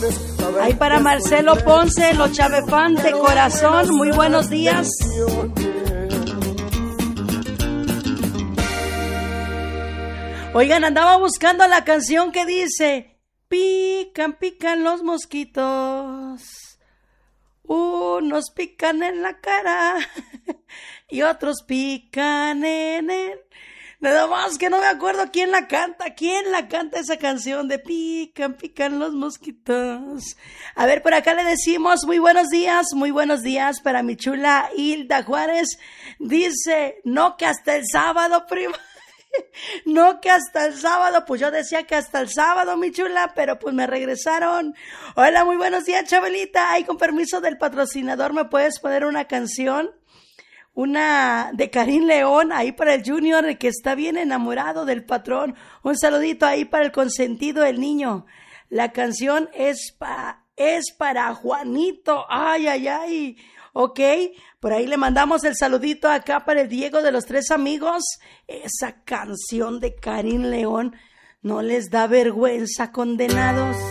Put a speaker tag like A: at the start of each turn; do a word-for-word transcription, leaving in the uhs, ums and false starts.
A: Ahí para Marcelo Ponce, los Chavefan de corazón, muy buenos días. Oigan, andaba buscando la canción que dice: pican, pican los mosquitos, unos pican en la cara y otros pican en el... Nada más que no me acuerdo quién la canta, quién la canta esa canción de pican, pican los mosquitos. A ver, por acá le decimos muy buenos días, muy buenos días para mi chula Hilda Juárez. Dice, no que hasta el sábado, prima. No que hasta el sábado, pues yo decía que hasta el sábado, mi chula, pero pues me regresaron. Hola, muy buenos días, Chabelita. Ay, con permiso del patrocinador, ¿me puedes poner una canción? Una de Karim León, ahí para el Junior, que está bien enamorado del patrón. Un saludito ahí para el consentido del niño. La canción es, pa, es para Juanito. Ay, ay, ay. Ok, por ahí le mandamos el saludito acá para el Diego de los Tres Amigos. Esa canción de Karim León, ¿no les da vergüenza, condenados?